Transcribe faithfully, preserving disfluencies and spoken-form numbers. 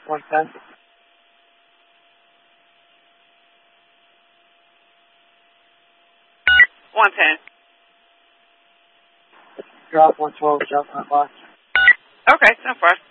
one ten. one ten. Drop one twelve, jump my box. Okay, so far.